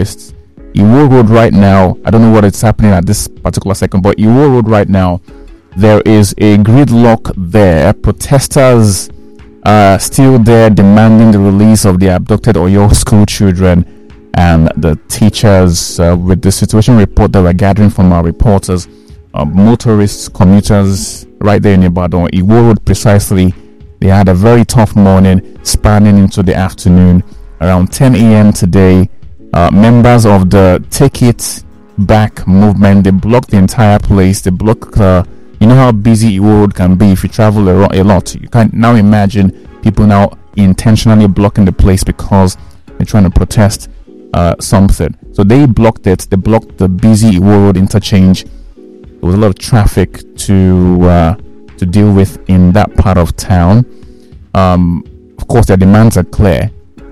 motorists. Iwo Road right now, I don't know what is happening at this particular second, but Iwo Road right now, there is a gridlock there. Protesters are still there demanding the release of the abducted Oyo school children and the teachers. With the situation report that we're gathering from our reporters, motorists, commuters right there in Ibadan, Iwo Road precisely, they had a very tough morning spanning into the afternoon. Around 10 a.m. today, members of the Take It Back movement, they blocked the entire place. They blocked, you know how busy Iwo Road can be if you travel a lot. You can now imagine people now intentionally blocking the place because they're trying to protest something. So they blocked it. They blocked the busy Iwo Road interchange. There was a lot of traffic to deal with in that part of town. Of course, their demands are clear.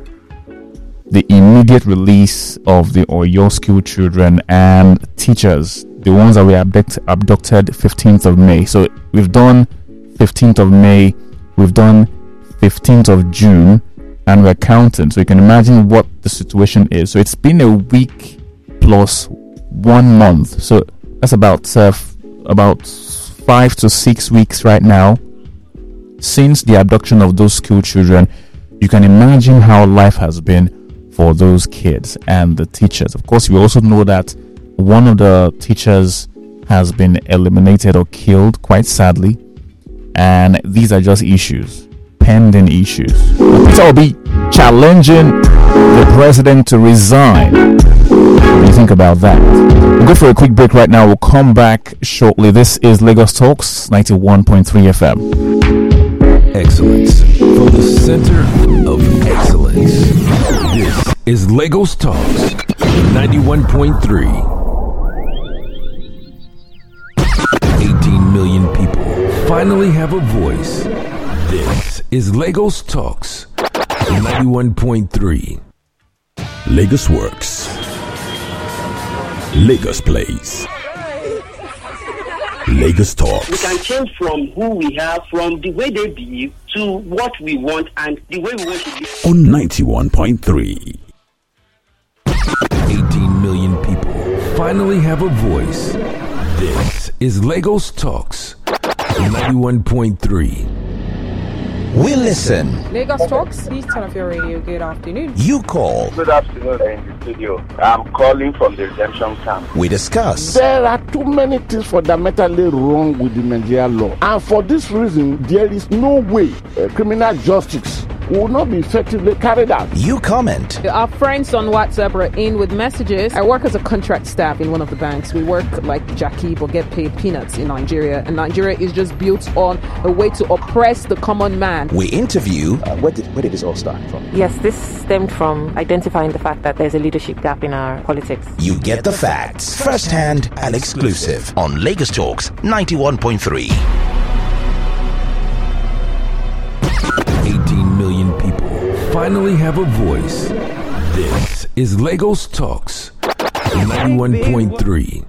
The immediate release of the Oyo school children and teachers, the ones that were abducted 15th of May. So we've done 15th of May, we've done 15th of June, and we're counting. So you can imagine what the situation is. So it's been a week plus 1 month. So that's about 5 to 6 weeks right now since the abduction of those school children. You can imagine how life has been for those kids and the teachers. Of course, we also know that one of the teachers has been eliminated or killed, quite sadly, and these are just issues, pending issues. Peter Obi challenging the president to resign. What do you think about that? We'll go for a quick break right now. We'll come back shortly. This is Lagos Talks 91.3 FM. Excellence from the center of excellence. This is Lagos Talks 91.3. 18 million people finally have a voice. This is Lagos Talks 91.3. Lagos Works. Lagos Plays. Lagos Talks. We can change from who we have, from the way they behave, to what we want and the way we want to be. On 91.3. 18 million people finally have a voice. This is Lagos Talks 91.3. We listen. Lagos Talks, please turn off your radio. Good afternoon. You call. Good afternoon in the studio. I'm calling from the redemption camp. We discuss. There are too many things fundamentally wrong with the Nigerian law. And for this reason, there is no way criminal justice will not be effectively carried out. You comment. Our friends on WhatsApp are in with messages. I work as a contract staff in one of the banks. We work like Jackie but get paid peanuts in Nigeria. And Nigeria is just built on a way to oppress the common man. We interview. Where did this all start from? Yes, this stemmed from identifying the fact that there's a leadership gap in our politics. You get the facts, first-hand and exclusive on Lagos Talks 91.3. 18 million people finally have a voice. This is Lagos Talks 91.3.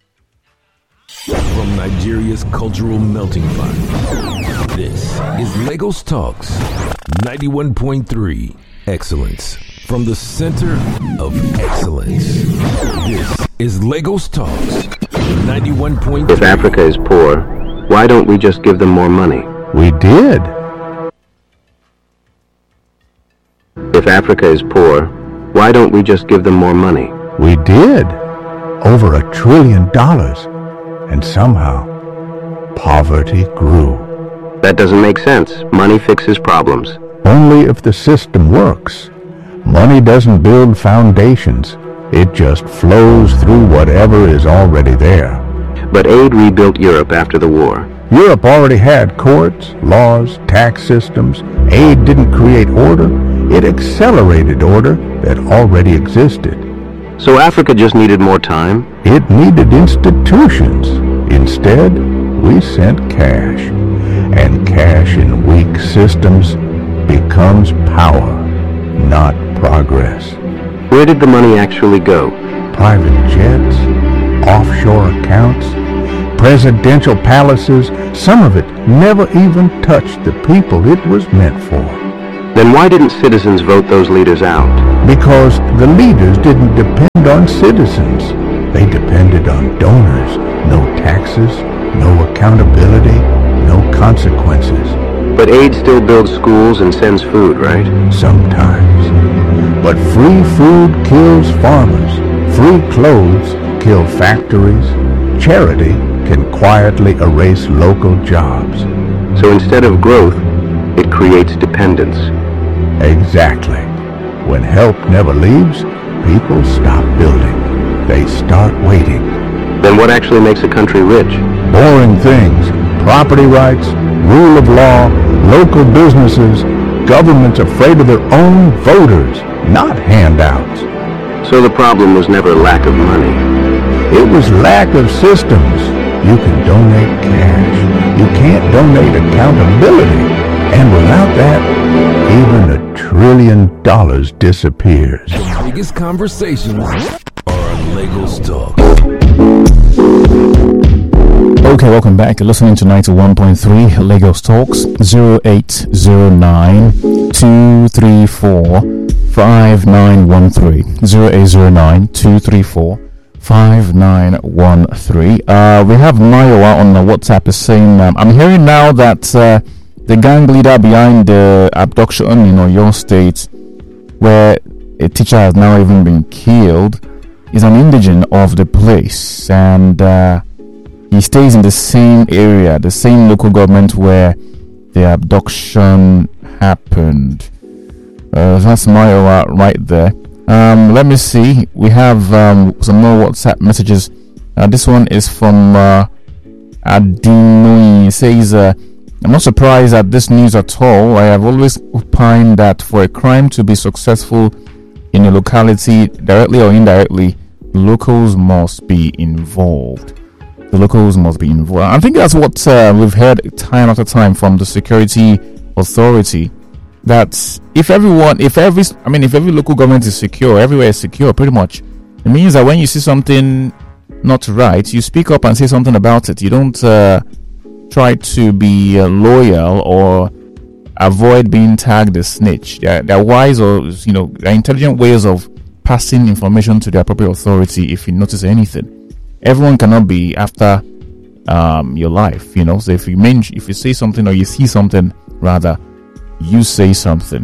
From Nigeria's cultural melting pot, this is Lagos Talks 91.3. Excellence from the center of excellence. This is Lagos Talks 91.3. If Africa is poor, why don't we just give them more money? We did. If Africa is poor, why don't we just give them more money? We did. Over $1 trillion. And somehow, poverty grew. That doesn't make sense. Money fixes problems. Only if the system works. Money doesn't build foundations. It just flows through whatever is already there. But aid rebuilt Europe after the war. Europe already had courts, laws, tax systems. Aid didn't create order. It accelerated order that already existed. So Africa just needed more time? It needed institutions. Instead, we sent cash. And cash in weak systems becomes power, not progress. Where did the money actually go? Private jets, offshore accounts, presidential palaces. Some of it never even touched the people it was meant for. Then why didn't citizens vote those leaders out? Because the leaders didn't depend on citizens. They depended on donors. No taxes, no accountability, no consequences. But aid still builds schools and sends food, right? Sometimes. But free food kills farmers. Free clothes kill factories. Charity can quietly erase local jobs. So instead of growth, it creates dependence. Exactly. When help never leaves, people stop building. They start waiting. Then what actually makes a country rich? Boring things. Property rights, rule of law, local businesses, governments afraid of their own voters, not handouts. So the problem was never lack of money. It was lack of systems. You can donate cash. You can't donate accountability. And without that, even $1 trillion disappears. The biggest conversations are on Lagos Talk. Okay, welcome back. You're listening to 91.3 Lagos Talks. 0809 234 5913. 0809 234 5913. We have Mayowa on the WhatsApp is saying, I'm hearing now that the gang leader behind the abduction in Oyo State, where a teacher has now even been killed, is an indigent of the place, and he stays in the same area, the same local government where the abduction happened. That's Mayowa right there. Let me see. We have some more WhatsApp messages. This one is from Adinoi. He says, I'm not surprised at this news at all. I have always opined that for a crime to be successful in a locality, directly or indirectly, locals must be involved. The locals must be involved. I think that's what we've heard time after time from the security authority. That if every local government is secure, everywhere is secure, pretty much. It means that when you see something not right, you speak up and say something about it. You don't try to be loyal or avoid being tagged as snitch. They're wise, or they're intelligent ways of passing information to the appropriate authority if you notice anything. Everyone cannot be after your life, So if you say something, or you see something, rather, you say something.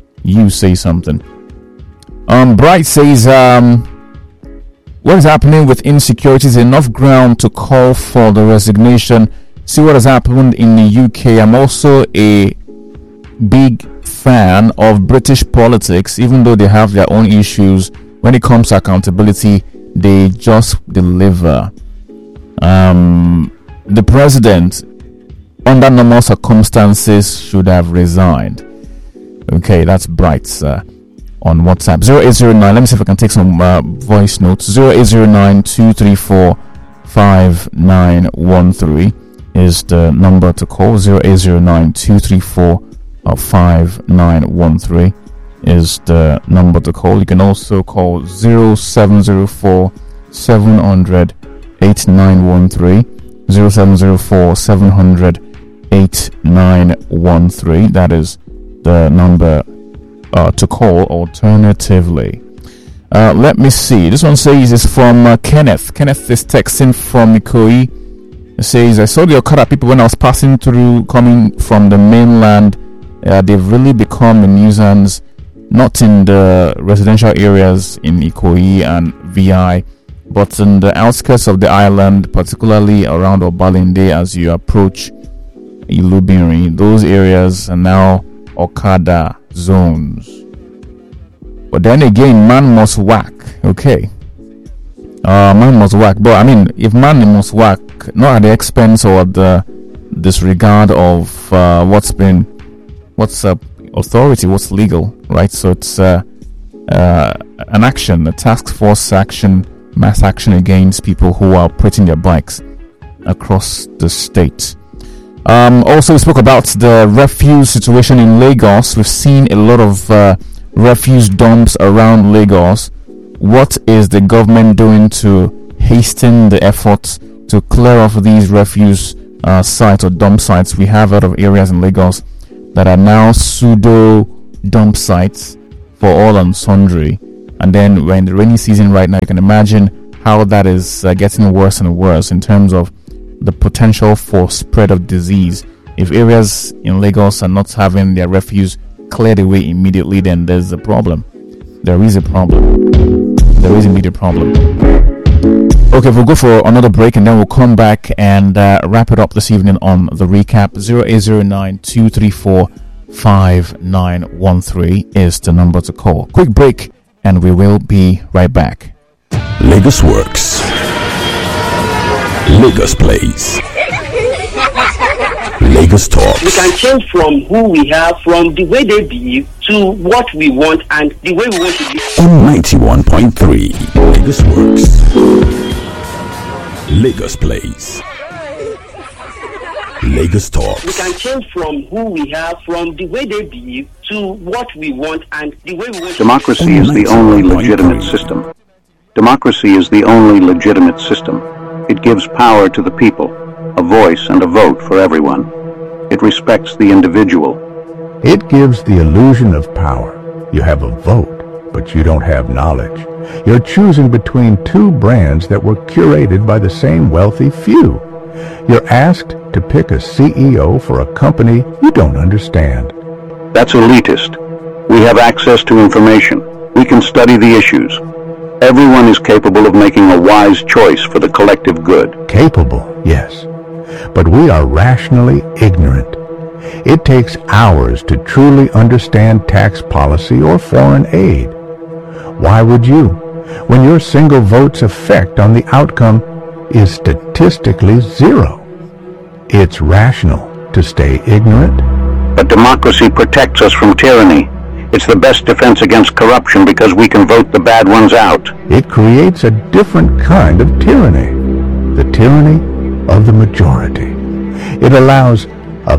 Bright says, what is happening with insecurity is enough ground to call for the resignation. See what has happened in the UK. I'm also a big fan of British politics, even though they have their own issues. When it comes to accountability, they just deliver. The president, under normal circumstances, should have resigned. Okay, that's Bright on WhatsApp. 0809. Let me see if I can take some voice notes. 0809 234 5913 is the number to call. 0809 234 5913 is the number to call. You can also call 0704 700 8913. 0704 700 8913. That is the number to call. Alternatively, let me see. This one says it's from Kenneth. Kenneth is texting from Ikoyi. It says, I saw the Okada people when I was passing through, coming from the mainland. They've really become a nuisance, not in the residential areas in Ikoyi and VI, but in the outskirts of the island, particularly around Obalende as you approach Ilubiri. Those areas are now Okada zones. But then again, man must whack. Okay. Man must whack. But if man must whack, not at the expense or the disregard of what's authority, what's legal, right? So it's an action, a task force action, mass action against people who are operating their bikes across the state. Also, we spoke about the refuse situation in Lagos. We've seen a lot of refuse dumps around Lagos. What is the government doing to hasten the efforts to clear off these refuse sites or dump sites we have out of areas in Lagos that are now pseudo dump sites for all and sundry. And then we're in the rainy season right now. You can imagine how that is getting worse and worse in terms of the potential for spread of disease. If areas in Lagos are not having their refuse cleared away immediately, then there's a problem. There is a problem. There is indeed a problem. Okay, we'll go for another break and then we'll come back and wrap it up this evening on the recap. 0809-234-5913 is the number to call. Quick break and we will be right back. Lagos Works. Lagos Plays. Lagos Talks. We can change from who we have, from the way they be, to what we want and the way we want to be. On 91.3 Lagos Works. Lagos Plays. Lagos Talks. We can change from who we have, from the way they be, to what we want and the way we want. Democracy is the only legitimate system. Democracy is the only legitimate system. It gives power to the people, a voice and a vote for everyone. It respects the individual. It gives the illusion of power. You have a vote, but you don't have knowledge. You're choosing between two brands that were curated by the same wealthy few. You're asked to pick a CEO for a company you don't understand. That's elitist. We have access to information. We can study the issues. Everyone is capable of making a wise choice for the collective good. Capable, yes. But we are rationally ignorant. It takes hours to truly understand tax policy or foreign aid. Why would you, when your single vote's effect on the outcome is statistically zero? It's rational to stay ignorant. But democracy protects us from tyranny. It's the best defense against corruption because we can vote the bad ones out. It creates a different kind of tyranny, the tyranny of the majority. It allows a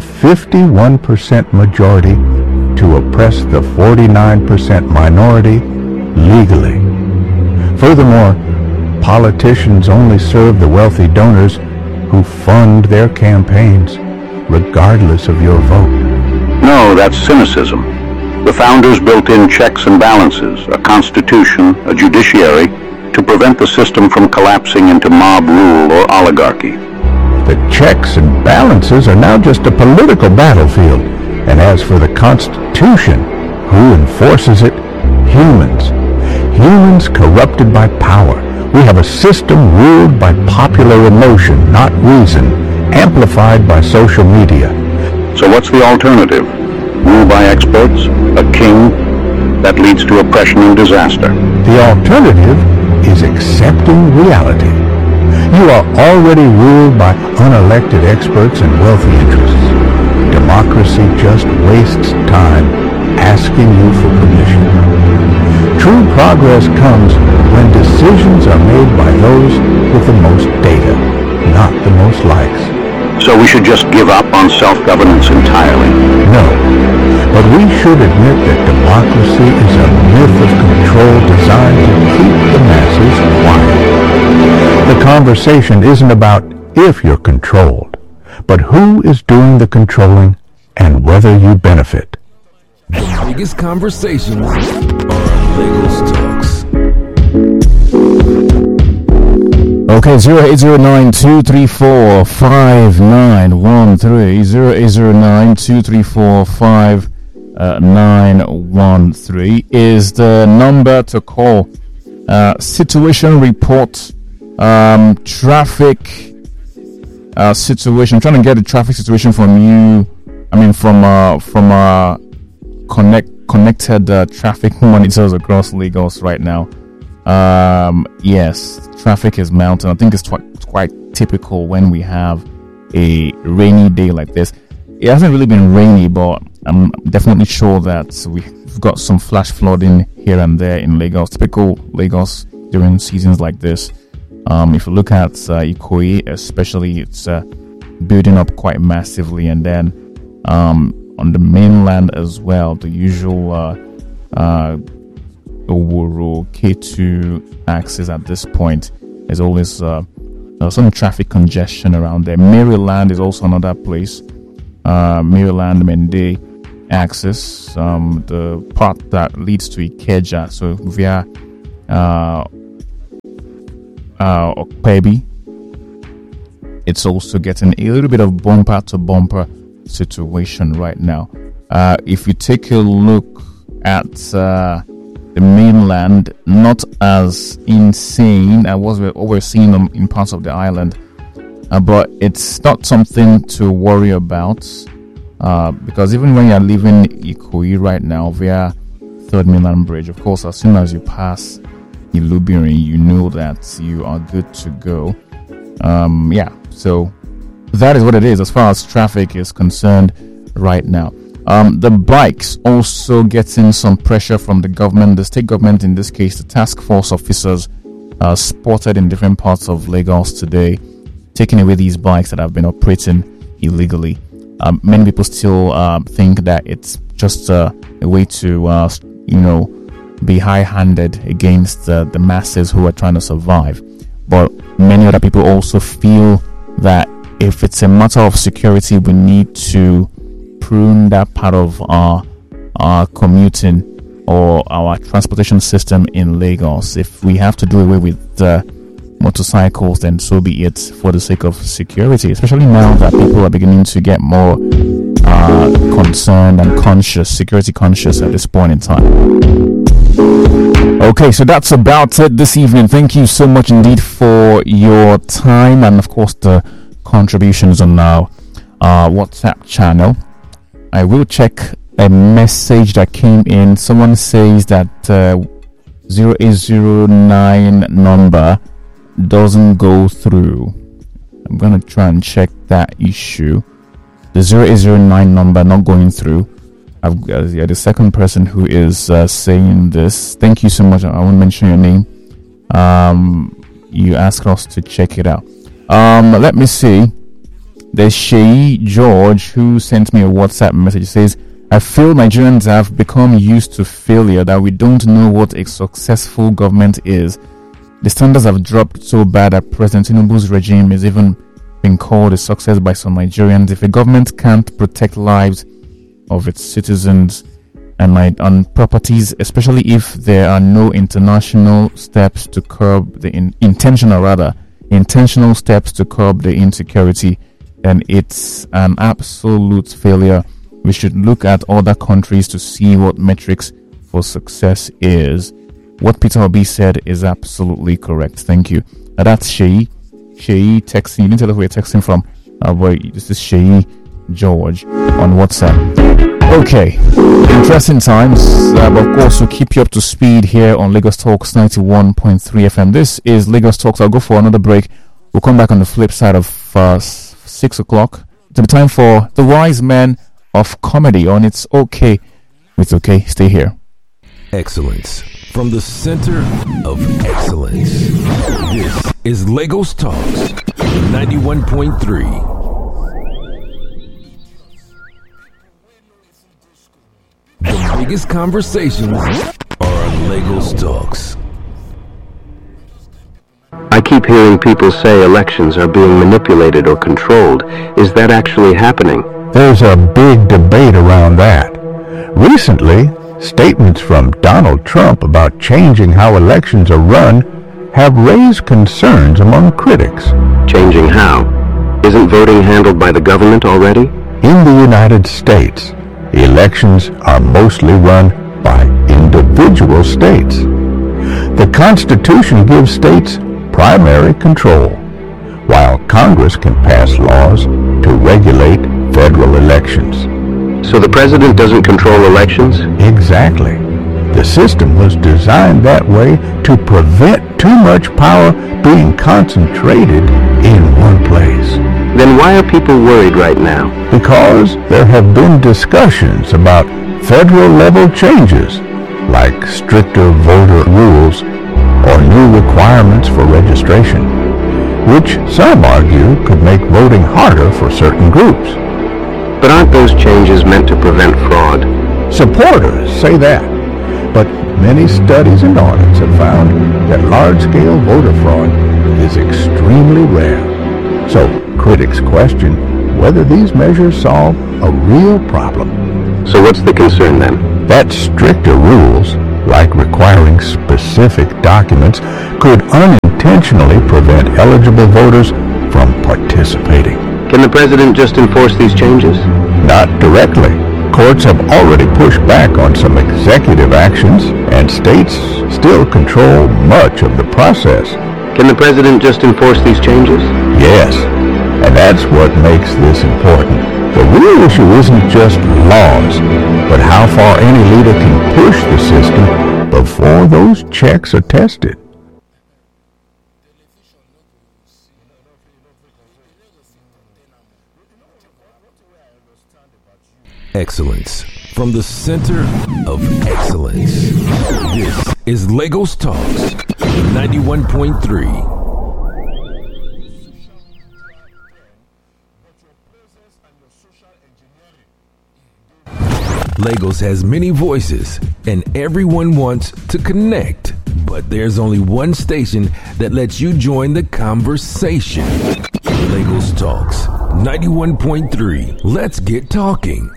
51% majority to oppress the 49% minority legally. Furthermore, politicians only serve the wealthy donors who fund their campaigns, regardless of your vote. No, that's cynicism. The founders built in checks and balances, a constitution, a judiciary, to prevent the system from collapsing into mob rule or oligarchy. The checks and balances are now just a political battlefield. And as for the Constitution, who enforces it? Humans. Humans corrupted by power. We have a system ruled by popular emotion, not reason, amplified by social media. So what's the alternative? Rule by experts? A king? That leads to oppression and disaster. The alternative is accepting reality. You are already ruled by unelected experts and wealthy interests. Democracy just wastes time asking you for permission. True progress comes when decisions are made by those with the most data, not the most likes. So we should just give up on self-governance entirely? No, but we should admit that democracy is a myth of control designed to keep the masses quiet. The conversation isn't about if you're controlled, but who is doing the controlling and whether you benefit. The biggest conversations are Lagos Talks. Okay, 0809-234-5913, 0809-234-5913 is the number to call. Situation report, traffic situation. I'm trying to get the traffic situation from you. I mean, from connected traffic monitors across Lagos right now. Yes, traffic is mounting. I think it's quite typical when we have a rainy day like this. It hasn't really been rainy, but I'm definitely sure that we've got some flash flooding here and there in Lagos. Typical Lagos during seasons like this. If you look at Ikoyi especially, it's building up quite massively, and then on the mainland as well, the usual Oworo K2 axis at this point. There's always some traffic congestion around there. Maryland is also another place. Maryland, Mende, axis, the part that leads to Ikeja, so via Okpebi. It's also getting a little bit of bumper to bumper situation right now. If you take a look at the mainland, not as insane as what we're seeing in parts of the island, but it's not something to worry about, because even when you're leaving Ikoyi right now via Third Mainland Bridge, of course, as soon as you pass Ilubirin, you know that you are good to go. So that is what it is as far as traffic is concerned right now. The bikes also getting some pressure from the government, the state government in this case. The task force officers spotted in different parts of Lagos today, taking away these bikes that have been operating illegally. Many people still think that it's just a way to, be high-handed against the masses who are trying to survive. But many other people also feel that if it's a matter of security, we need to prune that part of our commuting or our transportation system in Lagos. If we have to do away with motorcycles, then so be it, for the sake of security, especially now that people are beginning to get more concerned and security conscious at this point in time. Okay, so that's about it this evening. Thank you so much indeed for your time and, of course, the contributions on our WhatsApp channel. I will check a message that came in. Someone says that 0809 number doesn't go through. I'm going to try and check that issue. The 0809 number not going through. You're the second person who is saying this. Thank you so much. I won't mention your name. You asked us to check it out. Let me see. There's Shei George who sent me a WhatsApp message. It says, I feel Nigerians have become used to failure, that we don't know what a successful government is. The standards have dropped so bad that President Tinubu's regime is even being called a success by some Nigerians. If a government can't protect lives of its citizens and on properties, especially if there are no intentional steps to curb the intentional steps to curb the insecurity, then it's an absolute failure. We should look at other countries to see what metrics for success is. What Peter Obi said is absolutely correct. Thank you. That's Shei texting. You didn't tell us where you're texting from. But this is Shei George on WhatsApp. Okay, interesting times. But of course, we'll keep you up to speed here on Lagos Talks 91.3 FM. This is Lagos Talks. I'll go for another break. We'll come back on the flip side of 6 o'clock. It'll be time for the Wise Men of Comedy on It's Okay. It's okay. Stay here. Excellence from the center of excellence. This is Lagos Talks 91.3. The biggest conversations are on Lagos Talks. I keep hearing people say elections are being manipulated or controlled. Is that actually happening? There's a big debate around that. Recently, statements from Donald Trump about changing how elections are run have raised concerns among critics. Changing how? Isn't voting handled by the government already? In the United States, elections are mostly run by individual states. The Constitution gives states primary control, while Congress can pass laws to regulate federal elections. So the president doesn't control elections? Exactly. The system was designed that way to prevent too much power being concentrated in one place. Then why are people worried right now? Because there have been discussions about federal level changes, like stricter voter rules or new requirements for registration, which some argue could make voting harder for certain groups. But aren't those changes meant to prevent fraud? Supporters say that, but many studies and audits have found that large-scale voter fraud is extremely rare. So critics question whether these measures solve a real problem. So what's the concern then? That stricter rules, like requiring specific documents, could unintentionally prevent eligible voters from participating. Can the president just enforce these changes? Not directly. Courts have already pushed back on some executive actions, and states still control much of the process. Can the president just enforce these changes? Yes, and that's what makes this important. The real issue isn't just laws, but how far any leader can push the system before those checks are tested. Excellence from the center of excellence. This is Lagos Talks 91.3. Lagos has many voices and everyone wants to connect, but there's only one station that lets you join the conversation. Lagos Talks 91.3. Let's get talking.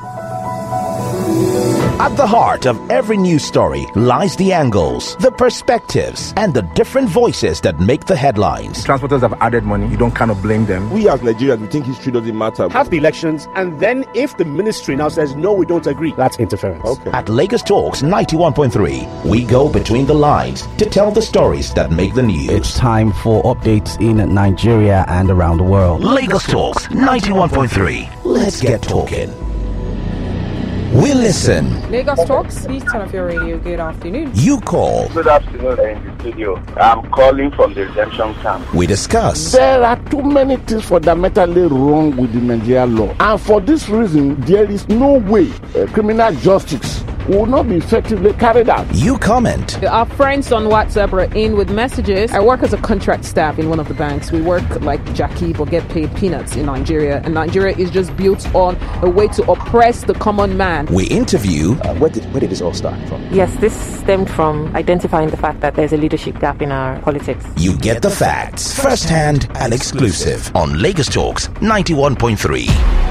At the heart of every news story lies the angles, the perspectives, and the different voices that make the headlines. Transporters have added money. You don't kind of blame them. We as Nigerians, we think history doesn't matter. Have the elections, and then if the ministry now says, no, we don't agree, that's interference. Okay. At Lagos Talks 91.3, we go between the lines to tell the stories that make the news. It's time for updates in Nigeria and around the world. Lagos Talks 91.3. Let's get talking. We listen. Lagos Talks, please turn off your radio. Good afternoon. You call. Good afternoon in the studio. I'm calling from the redemption camp. We discuss. There are too many things fundamentally wrong with the Nigerian law. And for this reason, there is no way criminal justice will not be effectively carried out. You comment. Our friends on WhatsApp are in with messages. I work as a contract staff in one of the banks. We work like Jackie but get paid peanuts in Nigeria. And Nigeria is just built on a way to oppress the common man. We interview. Where did this all start from? Yes, this stemmed from identifying the fact that there's a leadership gap in our politics. You get the facts first-hand and exclusive on Lagos Talks 91.3.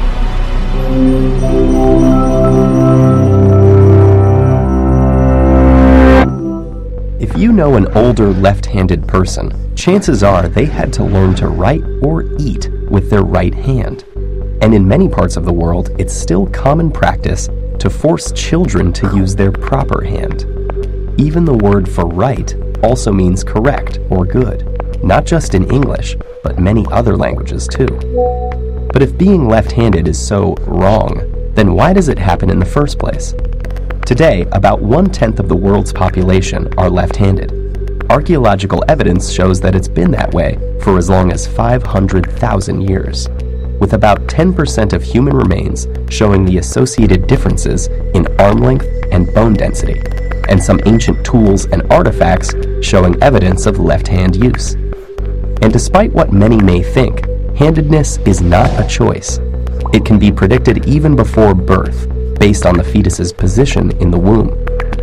If you know an older left-handed person, chances are they had to learn to write or eat with their right hand. And in many parts of the world, it's still common practice to force children to use their proper hand. Even the word for right also means correct or good, not just in English, but many other languages too. But if being left-handed is so wrong, then why does it happen in the first place? Today, about 1/10 of the world's population are left-handed. Archaeological evidence shows that it's been that way for as long as 500,000 years, with about 10% of human remains showing the associated differences in arm length and bone density, and some ancient tools and artifacts showing evidence of left-hand use. And despite what many may think, handedness is not a choice. It can be predicted even before birth, based on the fetus's position in the womb.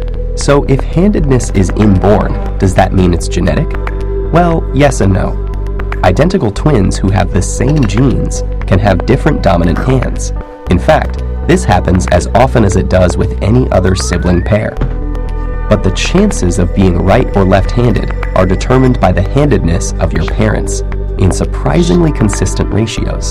So if handedness is inborn, does that mean it's genetic? Well, yes and no. Identical twins who have the same genes can have different dominant hands. In fact, this happens as often as it does with any other sibling pair. But the chances of being right or left-handed are determined by the handedness of your parents in surprisingly consistent ratios.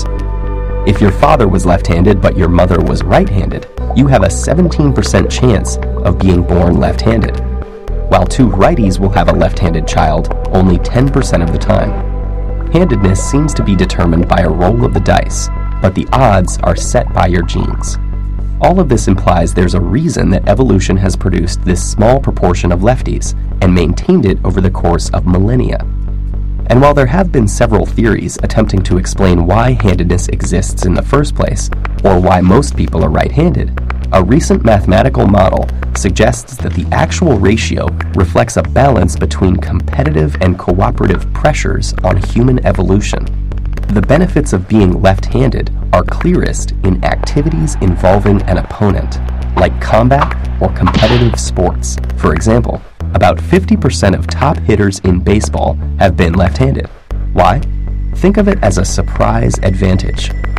If your father was left-handed but your mother was right-handed, you have a 17% chance of being born left-handed, while two righties will have a left-handed child only 10% of the time. Handedness seems to be determined by a roll of the dice, but the odds are set by your genes. All of this implies there's a reason that evolution has produced this small proportion of lefties and maintained it over the course of millennia. And while there have been several theories attempting to explain why handedness exists in the first place, or why most people are right-handed, a recent mathematical model suggests that the actual ratio reflects a balance between competitive and cooperative pressures on human evolution. The benefits of being left-handed are clearest in activities involving an opponent, like combat or competitive sports. For example, about 50% of top hitters in baseball have been left-handed. Why? Think of it as a surprise advantage.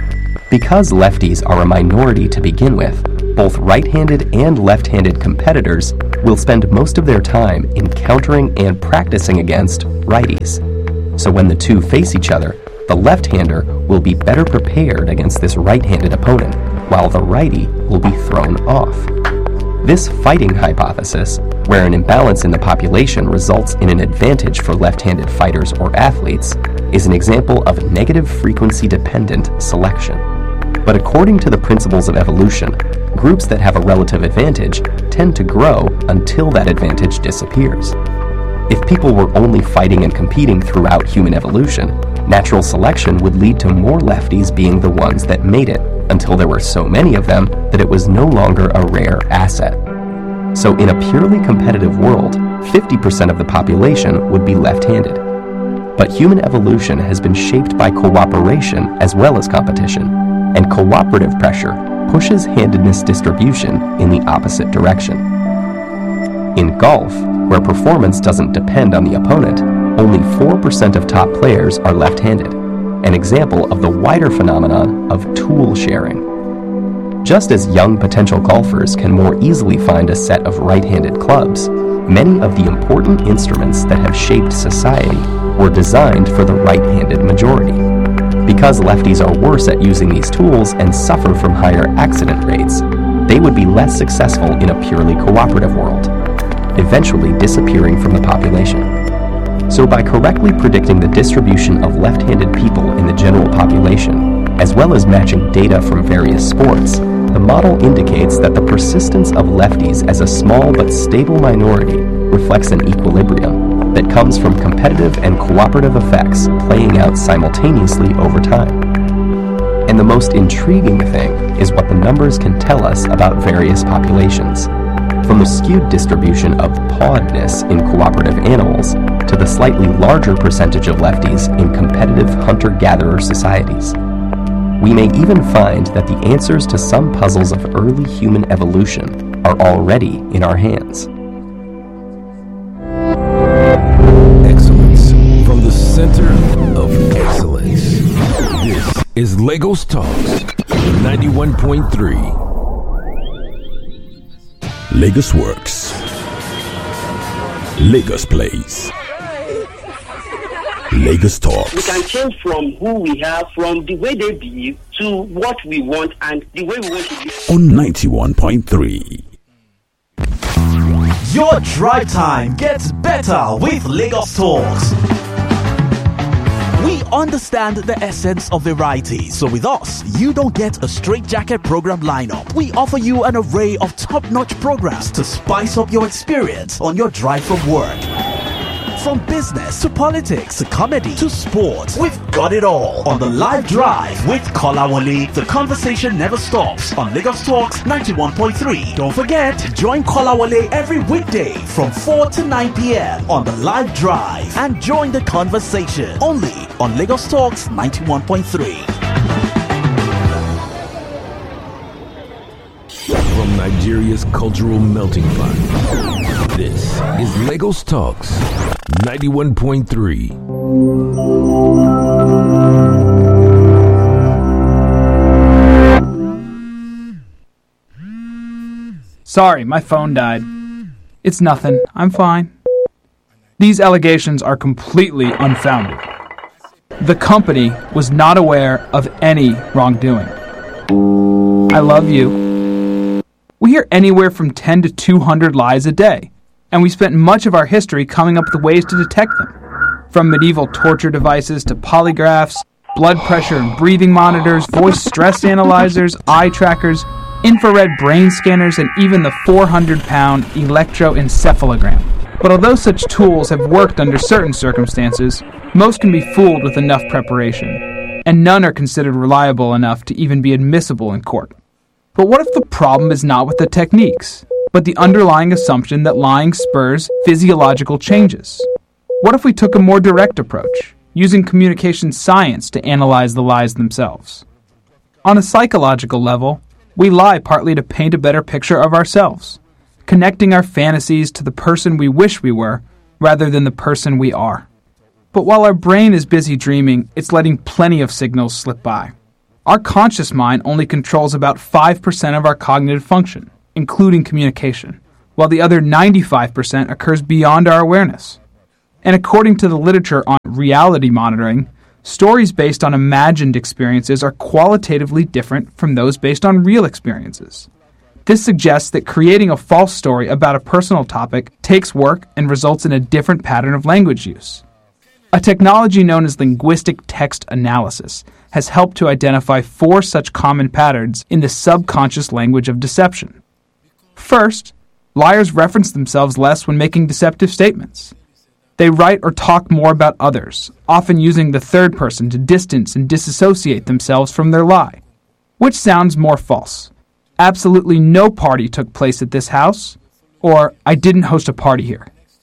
Because lefties are a minority to begin with, both right-handed and left-handed competitors will spend most of their time encountering and practicing against righties. So when the two face each other, the left-hander will be better prepared against this right-handed opponent, while the righty will be thrown off. This fighting hypothesis, where an imbalance in the population results in an advantage for left-handed fighters or athletes, is an example of negative frequency-dependent selection. But according to the principles of evolution, groups that have a relative advantage tend to grow until that advantage disappears. If people were only fighting and competing throughout human evolution, natural selection would lead to more lefties being the ones that made it, until there were so many of them that it was no longer a rare asset. So in a purely competitive world, 50% of the population would be left-handed. But human evolution has been shaped by cooperation as well as competition, and cooperative pressure pushes handedness distribution in the opposite direction. In golf, where performance doesn't depend on the opponent, only 4% of top players are left-handed, an example of the wider phenomenon of tool sharing. Just as young potential golfers can more easily find a set of right-handed clubs, many of the important instruments that have shaped society were designed for the right-handed majority. Because lefties are worse at using these tools and suffer from higher accident rates, they would be less successful in a purely cooperative world, eventually disappearing from the population. So by correctly predicting the distribution of left-handed people in the general population, as well as matching data from various sports, the model indicates that the persistence of lefties as a small but stable minority reflects an equilibrium that comes from competitive and cooperative effects playing out simultaneously over time. And the most intriguing thing is what the numbers can tell us about various populations, from the skewed distribution of pawedness in cooperative animals to the slightly larger percentage of lefties in competitive hunter-gatherer societies. We may even find that the answers to some puzzles of early human evolution are already in our hands. Excellence from the center of excellence. This is Lagos Talks 91.3. Lagos Works. Lagos Plays. Lagos Talks. We can change from who we have, from the way they be, to what we want and the way we want to be. On 91.3. Your drive time gets better with Lagos Talks. We understand the essence of variety, so with us, you don't get a straitjacket program lineup. We offer you an array of top-notch programs to spice up your experience on your drive from work. From business to politics to comedy to sports, we've got it all on the live drive with Kolawole. The conversation never stops on Lagos Talks 91.3. Don't forget to join Kolawole every weekday from 4 to 9 p.m. on the live drive and join the conversation only on Lagos Talks 91.3. From Nigeria's cultural melting pot, this is Lagos Talks 91.3. Sorry, my phone died. It's nothing. I'm fine. These allegations are completely unfounded. The company was not aware of any wrongdoing. I love you. We hear anywhere from 10 to 200 lies a day, and we spent much of our history coming up with ways to detect them. From medieval torture devices to polygraphs, blood pressure and breathing monitors, voice stress analyzers, eye trackers, infrared brain scanners, and even the 400-pound electroencephalogram. But although such tools have worked under certain circumstances, most can be fooled with enough preparation, and none are considered reliable enough to even be admissible in court. But what if the problem is not with the techniques, but the underlying assumption that lying spurs physiological changes? What if we took a more direct approach, using communication science to analyze the lies themselves? On a psychological level, we lie partly to paint a better picture of ourselves, connecting our fantasies to the person we wish we were, rather than the person we are. But while our brain is busy dreaming, it's letting plenty of signals slip by. Our conscious mind only controls about 5% of our cognitive function, including communication, while the other 95% occurs beyond our awareness. And according to the literature on reality monitoring, stories based on imagined experiences are qualitatively different from those based on real experiences. This suggests that creating a false story about a personal topic takes work and results in a different pattern of language use. A technology known as linguistic text analysis has helped to identify 4 such common patterns in the subconscious language of deception. First, liars reference themselves less when making deceptive statements. They write or talk more about others, often using the third person to distance and disassociate themselves from their lie. Which sounds more false? Absolutely no party took place at this house, or I didn't host a party here.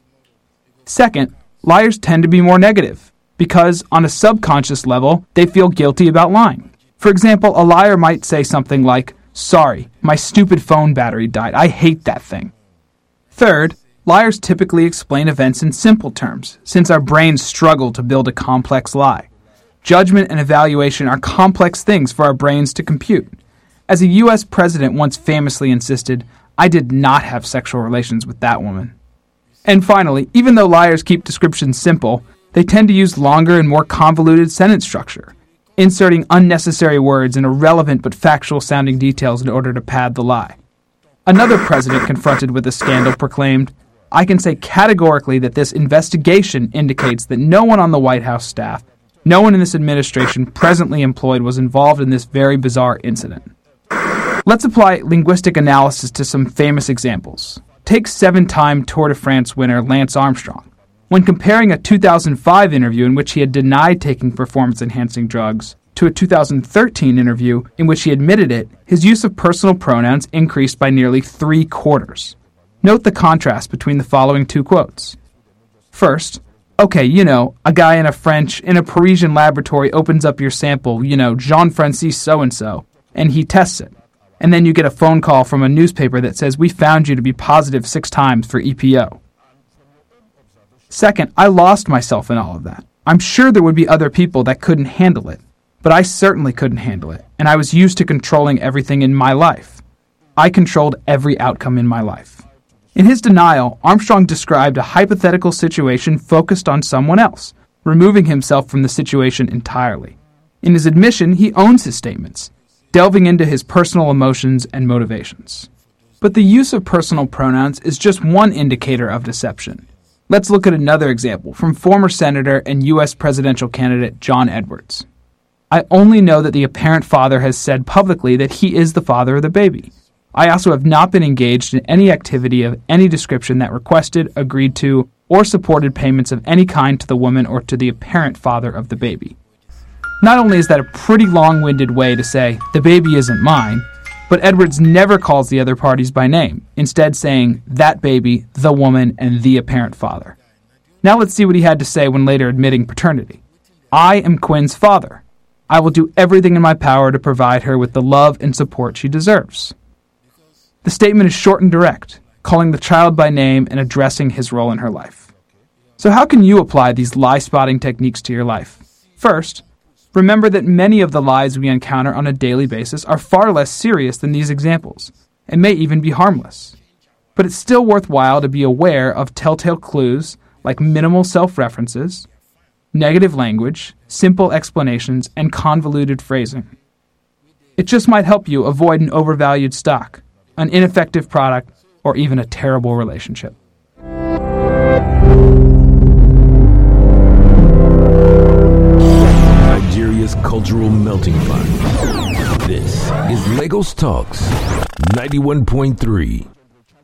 Second, liars tend to be more negative, because on a subconscious level, they feel guilty about lying. For example, a liar might say something like, "Sorry, my stupid phone battery died. I hate that thing." Third, liars typically explain events in simple terms, since our brains struggle to build a complex lie. Judgment and evaluation are complex things for our brains to compute. As a U.S. president once famously insisted, "I did not have sexual relations with that woman." And finally, even though liars keep descriptions simple, they tend to use longer and more convoluted sentence structure, inserting unnecessary words and irrelevant but factual-sounding details in order to pad the lie. Another president confronted with a scandal proclaimed, "I can say categorically that this investigation indicates that no one on the White House staff, no one in this administration presently employed was involved in this very bizarre incident." Let's apply linguistic analysis to some famous examples. Take 7-time Tour de France winner Lance Armstrong. When comparing a 2005 interview in which he had denied taking performance-enhancing drugs to a 2013 interview in which he admitted it, his use of personal pronouns increased by nearly 3/4. Note the contrast between the following 2 quotes. First, "Okay, a guy in a Parisian laboratory opens up your sample, Jean-Francis so-and-so, and he tests it. And then you get a phone call from a newspaper that says, 'We found you to be positive 6 times for EPO.' Second, I lost myself in all of that. I'm sure there would be other people that couldn't handle it, but I certainly couldn't handle it, and I was used to controlling everything in my life. I controlled every outcome in my life." In his denial, Armstrong described a hypothetical situation focused on someone else, removing himself from the situation entirely. In his admission, he owns his statements, delving into his personal emotions and motivations. But the use of personal pronouns is just one indicator of deception. Let's look at another example from former Senator and U.S. presidential candidate John Edwards. "I only know that the apparent father has said publicly that he is the father of the baby. I also have not been engaged in any activity of any description that requested, agreed to, or supported payments of any kind to the woman or to the apparent father of the baby." Not only is that a pretty long-winded way to say, "the baby isn't mine," but Edwards never calls the other parties by name, instead saying, "that baby, the woman, and the apparent father." Now let's see what he had to say when later admitting paternity. "I am Quinn's father. I will do everything in my power to provide her with the love and support she deserves." The statement is short and direct, calling the child by name and addressing his role in her life. So how can you apply these lie-spotting techniques to your life? First, remember that many of the lies we encounter on a daily basis are far less serious than these examples, and may even be harmless. But it's still worthwhile to be aware of telltale clues like minimal self-references, negative language, simple explanations, and convoluted phrasing. It just might help you avoid an overvalued stock, an ineffective product, or even a terrible relationship. Nigeria's cultural melting pot. This is Lagos Talks 91.3.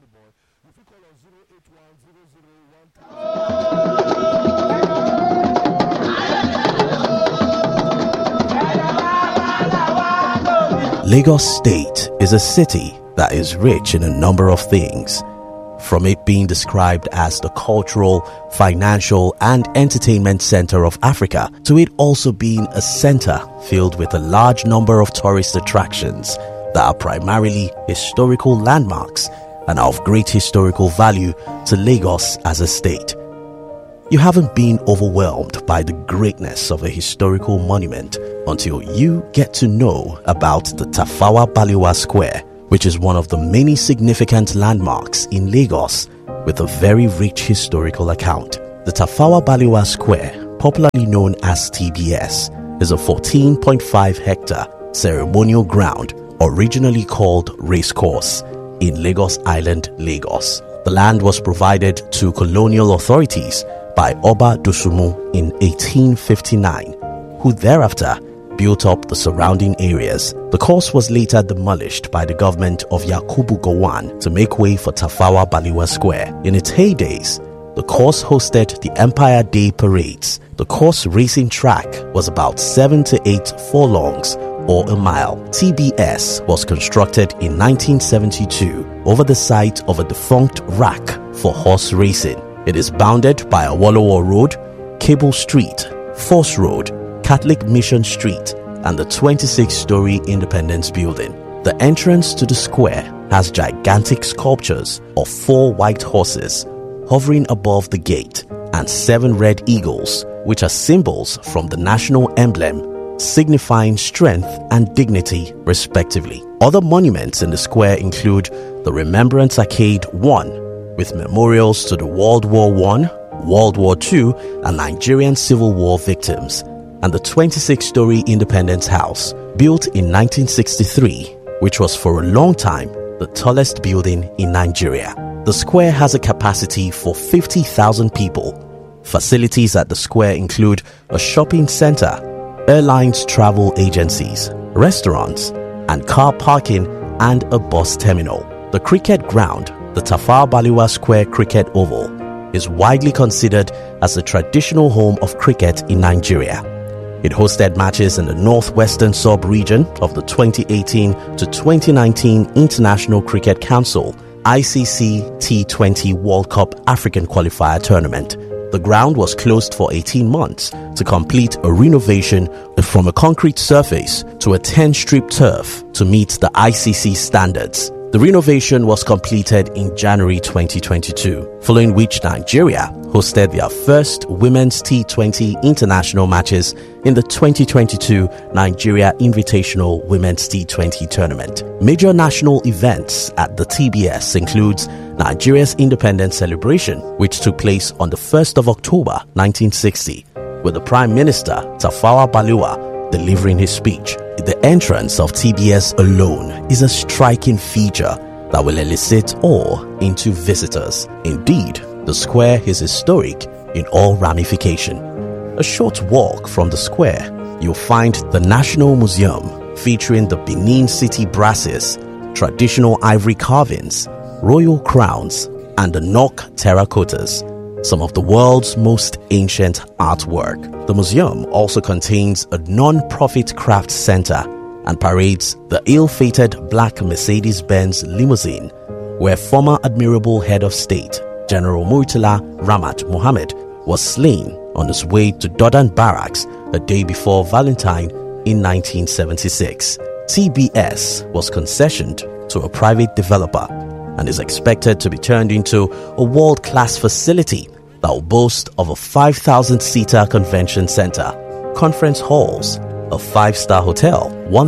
Lagos State is a city that is rich in a number of things, from it being described as the cultural, financial, and entertainment center of Africa, to it also being a center filled with a large number of tourist attractions that are primarily historical landmarks and are of great historical value to Lagos as a state. You haven't been overwhelmed by the greatness of a historical monument until you get to know about the Tafawa Balewa Square, which is one of the many significant landmarks in Lagos with a very rich historical account. The Tafawa Balewa Square, popularly known as TBS, is a 14.5 hectare ceremonial ground originally called Racecourse in Lagos Island, Lagos. The land was provided to colonial authorities by Oba Dosumu in 1859, who thereafter built up the surrounding areas. The course was later demolished by the government of Yakubu Gowon to make way for Tafawa Balewa Square. In its heydays, the course hosted the Empire Day parades. The course racing track was about 7 to 8 furlongs or a mile. TBS was constructed in 1972 over the site of a defunct rack for horse racing. It is bounded by Awolowo Road, Cable Street, Force Road, Catholic Mission Street, and the 26-story Independence Building. The entrance to the square has gigantic sculptures of 4 white horses hovering above the gate and 7 red eagles, which are symbols from the national emblem, signifying strength and dignity respectively. Other monuments in the square include the Remembrance Arcade 1, with memorials to the World War I, World War II, and Nigerian Civil War victims, and the 26-story Independence House, built in 1963, which was for a long time the tallest building in Nigeria. The square has a capacity for 50,000 people. Facilities at the square include a shopping center, airlines travel agencies, restaurants, and car parking, and a bus terminal. The cricket ground, the Tafawa Balewa Square Cricket Oval, is widely considered as the traditional home of cricket in Nigeria. It hosted matches in the northwestern sub-region of the 2018 to 2019 International Cricket Council ICC T20 World Cup African Qualifier Tournament. The ground was closed for 18 months to complete a renovation from a concrete surface to a 10-strip turf to meet the ICC standards. The renovation was completed in January 2022, following which Nigeria hosted their first Women's T20 international matches in the 2022 Nigeria Invitational Women's T20 Tournament. Major national events at the TBS includes Nigeria's independence celebration, which took place on the 1st of October 1960, with the Prime Minister, Tafawa Balewa, delivering his speech. The entrance of TBS alone is a striking feature that will elicit awe into visitors. Indeed, the square is historic in all ramification. A short walk from the square, you'll find the National Museum, featuring the Benin City brasses, traditional ivory carvings, royal crowns, and the Nok terracottas, some of the world's most ancient artwork. The museum also contains a non-profit craft center and parades the ill-fated black Mercedes-Benz limousine where former Admirable Head of State General Murtala Ramat Mohammed was slain on his way to Dodan Barracks a day before Valentine in 1976. TBS was concessioned to a private developer and is expected to be turned into a world-class facility that will boast of a 5,000-seater convention center, conference halls, a 5-star hotel,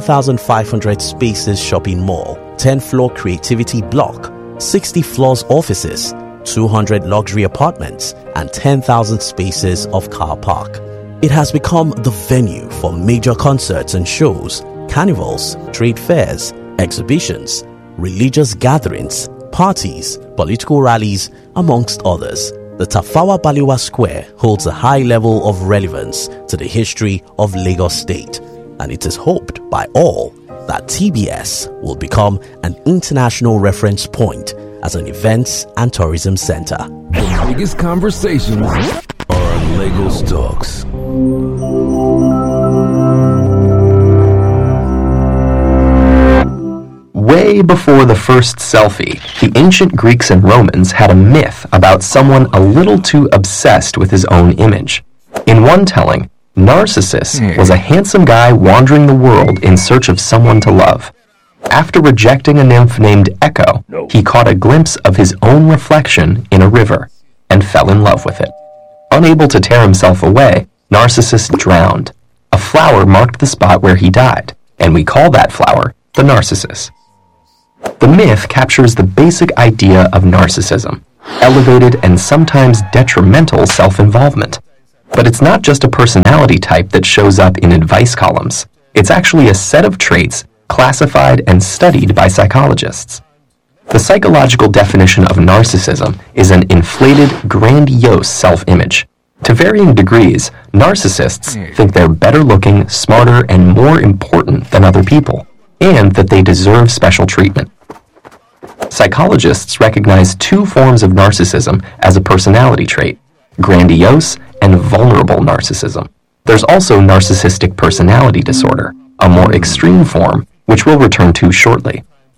1,500 spaces shopping mall, 10-floor creativity block, 60 floors offices, 200 luxury apartments, and 10,000 spaces of car park. It has become the venue for major concerts and shows, carnivals, trade fairs, exhibitions, religious gatherings, parties, political rallies, amongst others. The Tafawa Balewa Square holds a high level of relevance to the history of Lagos State, and it is hoped by all that TBS will become an international reference point as an events and tourism center. The biggest conversations are on Lagos Talks. Way before the first selfie, the ancient Greeks and Romans had a myth about someone a little too obsessed with his own image. In one telling, Narcissus was a handsome guy wandering the world in search of someone to love. After rejecting a nymph named Echo, he caught a glimpse of his own reflection in a river and fell in love with it. Unable to tear himself away, Narcissus drowned. A flower marked the spot where he died, and we call that flower the Narcissus. The myth captures the basic idea of narcissism, elevated and sometimes detrimental self-involvement. But it's not just a personality type that shows up in advice columns. It's actually a set of traits classified and studied by psychologists. The psychological definition of narcissism is an inflated, grandiose self-image. To varying degrees, narcissists think they're better looking, smarter, and more important than other people, and that they deserve special treatment. Psychologists recognize two forms of narcissism as a personality trait: grandiose and vulnerable narcissism. There's also narcissistic personality disorder, a more extreme form, which we'll return to shortly.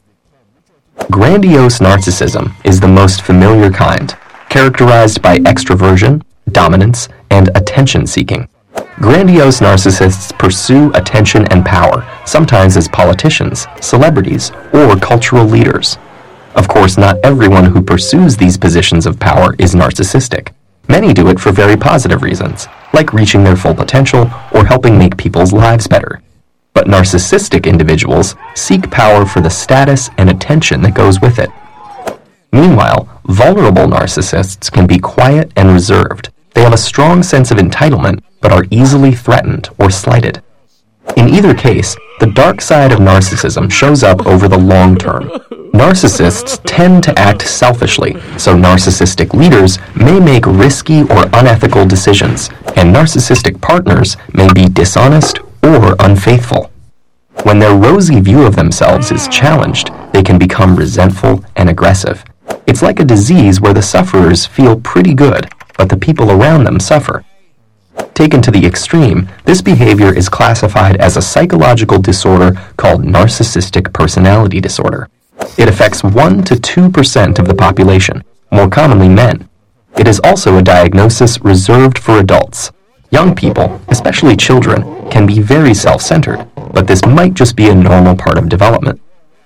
Grandiose narcissism is the most familiar kind, characterized by extroversion, dominance, and attention-seeking. Grandiose narcissists pursue attention and power, sometimes as politicians, celebrities, or cultural leaders. Of course, not everyone who pursues these positions of power is narcissistic. Many do it for very positive reasons, like reaching their full potential or helping make people's lives better. But narcissistic individuals seek power for the status and attention that goes with it. Meanwhile, vulnerable narcissists can be quiet and reserved. They have a strong sense of entitlement, but are easily threatened or slighted. In either case, the dark side of narcissism shows up over the long term. Narcissists tend to act selfishly, so narcissistic leaders may make risky or unethical decisions, and narcissistic partners may be dishonest or unfaithful. When their rosy view of themselves is challenged, they can become resentful and aggressive. It's like a disease where the sufferers feel pretty good, but the people around them suffer. Taken to the extreme, this behavior is classified as a psychological disorder called narcissistic personality disorder. It affects 1 to 2% of the population, more commonly men. It is also a diagnosis reserved for adults. Young people, especially children, can be very self-centered, but this might just be a normal part of development.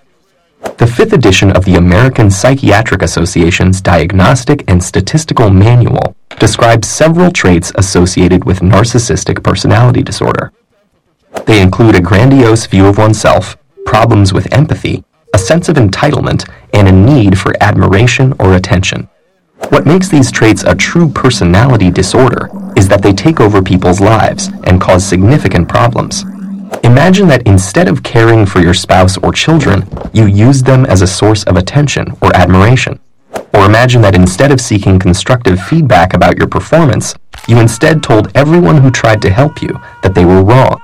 The 5th edition of the American Psychiatric Association's Diagnostic and Statistical Manual describes several traits associated with narcissistic personality disorder. They include a grandiose view of oneself, problems with empathy, a sense of entitlement, and a need for admiration or attention. What makes these traits a true personality disorder is that they take over people's lives and cause significant problems. Imagine that instead of caring for your spouse or children, you used them as a source of attention or admiration. Or imagine that instead of seeking constructive feedback about your performance, you instead told everyone who tried to help you that they were wrong.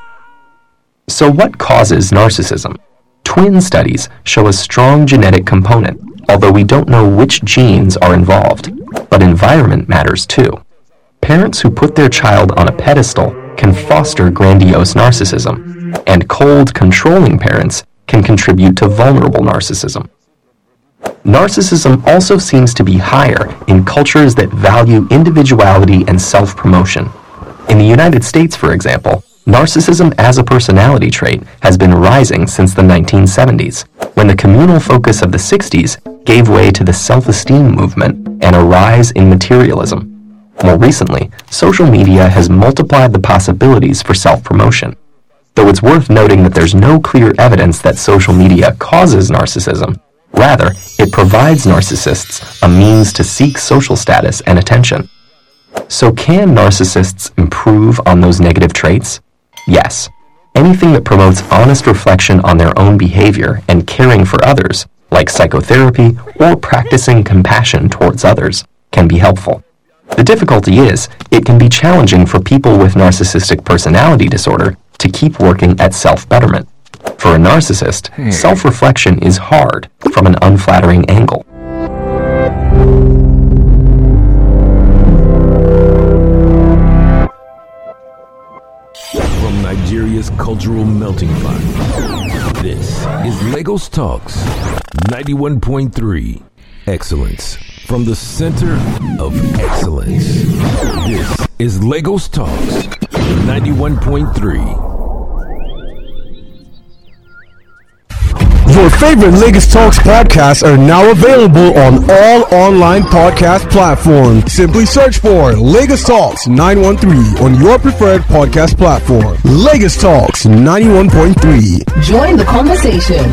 So what causes narcissism? Twin studies show a strong genetic component, although we don't know which genes are involved. But environment matters too. Parents who put their child on a pedestal can foster grandiose narcissism, and cold, controlling parents can contribute to vulnerable narcissism. Narcissism also seems to be higher in cultures that value individuality and self-promotion. In the United States, for example, narcissism as a personality trait has been rising since the 1970s, when the communal focus of the 60s gave way to the self-esteem movement and a rise in materialism. More recently, social media has multiplied the possibilities for self-promotion. Though it's worth noting that there's no clear evidence that social media causes narcissism, rather, it provides narcissists a means to seek social status and attention. So can narcissists improve on those negative traits? Yes. Anything that promotes honest reflection on their own behavior and caring for others, like psychotherapy or practicing compassion towards others, can be helpful. The difficulty is, it can be challenging for people with narcissistic personality disorder to keep working at self-betterment. For a narcissist, self-reflection is hard from an unflattering angle. From Nigeria's cultural melting pot, this is Lagos Talks 91.3. Excellence from the center of excellence. This is Lagos Talks 91.3. Your favorite Lagos Talks podcasts are now available on all online podcast platforms. Simply search for Lagos Talks 913 on your preferred podcast platform. Lagos Talks 91.3. Join the conversation.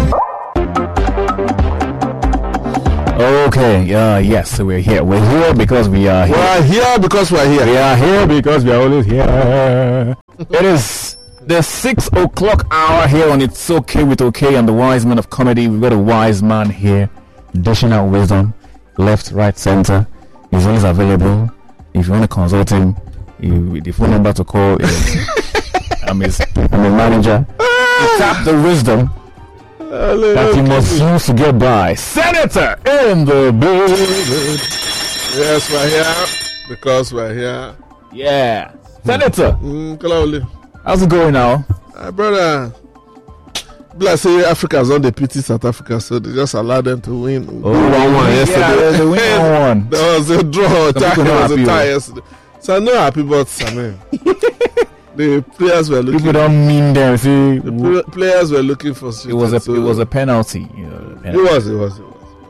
Okay, yes, we're here. We're here because we are here. We're here because we're here. We are here because we are always here. It is the 6 o'clock hour here on It's Okay with Okay and the Wise Man of Comedy. We've got a wise man here, dishing out wisdom, left, right, center. He's always available. If you want to consult him, the phone number to call is I'm a manager. You tap the wisdom that you must use to get by. Senator in the building. Yes, we're here because we're here. Yeah. Senator. How's it going now? Brother, bless you. Africa's on the pity South Africa, so they just allow them to win. 1-1 yesterday. Yeah, they win 1-1. There was a draw. There was a tie yesterday. So I'm not happy, but I mean, the players were looking. People don't mean them. See, the players were looking for. It was a penalty. It was.